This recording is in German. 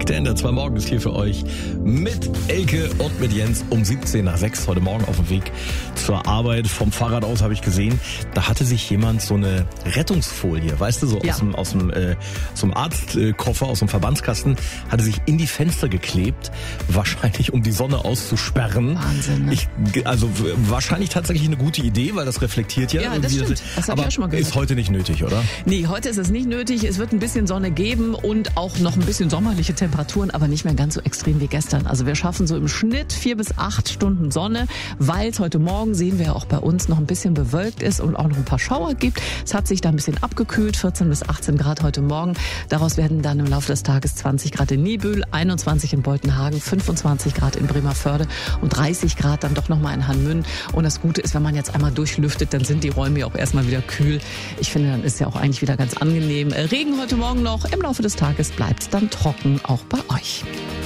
denn der 2 Morgen ist hier für euch mit Elke und mit Jens um 17 nach 6 heute Morgen auf dem Weg zur Arbeit. Vom Fahrrad aus habe ich gesehen, da hatte sich jemand so eine Rettungsfolie, weißt du, so aus dem Arztkoffer, aus dem Verbandskasten, hatte sich in die Fenster geklebt, wahrscheinlich um die Sonne auszusperren. Wahnsinn, ne? Also wahrscheinlich tatsächlich eine gute Idee, weil das reflektiert ja. Ja, das stimmt. Das habe ich auch schon mal gehört. Ist heute nicht nötig, oder? Nee, heute ist es nicht nötig. Es wird ein bisschen Sonne geben und auch noch ein bisschen sommerliche Temperaturen, aber nicht mehr ganz so extrem wie gestern. Also wir schaffen so im Schnitt 4 bis 8 Stunden Sonne, weil es heute Morgen, sehen wir ja auch bei uns, noch ein bisschen bewölkt ist und auch noch ein paar Schauer gibt. Es hat sich da ein bisschen abgekühlt, 14 bis 18 Grad heute Morgen. Daraus werden dann im Laufe des Tages 20 Grad in Niebüll, 21 in Boltenhagen, 25 Grad in Bremervörde und 30 Grad dann doch nochmal in Hanmünden. Und das Gute ist, wenn man jetzt einmal durchlüftet, dann sind die Räume ja auch erstmal wieder kühl. Ich finde, dann ist ja auch eigentlich wieder ganz angenehm. Regen heute Morgen noch, im Laufe des Tages bleibt es dann trocken, auch bei euch.